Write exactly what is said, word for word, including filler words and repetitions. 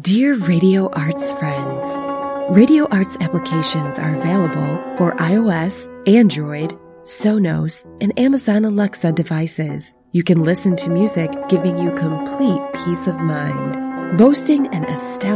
Dear Radio Arts friends, Radio Arts applications are available for iOS, Android, Sonos, and Amazon Alexa devices. You can listen to music giving you complete peace of mind. Boasting an astounding